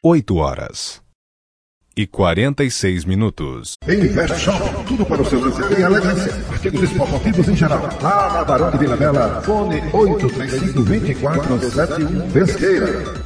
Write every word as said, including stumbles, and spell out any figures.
oito horas e quarenta e seis minutos. Em Best Shop, tudo para o seu lazer e elegância. Artigos esportivos em geral. Lá na Barão de Vila Bela, fone oito três cinco, dois quatro sete um, Pesqueira.